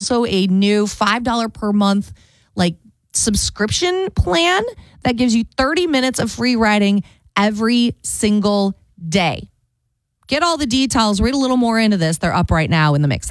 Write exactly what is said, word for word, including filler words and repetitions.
also a new five dollars per month like subscription plan that gives you thirty minutes of free writing every single day. Get all the details. Read a little more into this. They're up right now in the Mix.